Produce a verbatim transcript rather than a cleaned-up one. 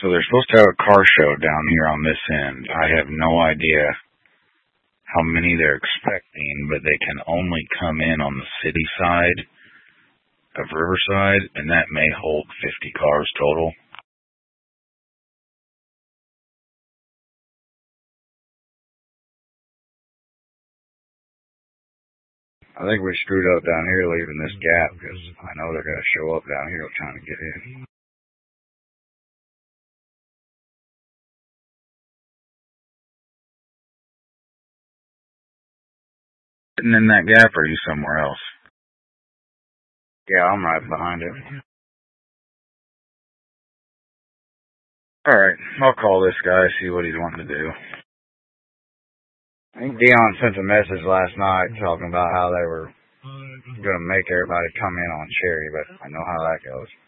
So they're supposed to have a car show down here on this end. I have no idea how many they're expecting, but they can only come in on the city side of Riverside, and that may hold fifty cars total. I think we screwed up down here leaving this gap, because I know they're going to show up down here trying to get in. Sitting in that gap, or are you somewhere else? Yeah, I'm right behind it. Alright, I'll call this guy, see what he's wanting to do. I think Dion sent a message last night talking about how they were going to make everybody come in on Cherry, but I know how that goes.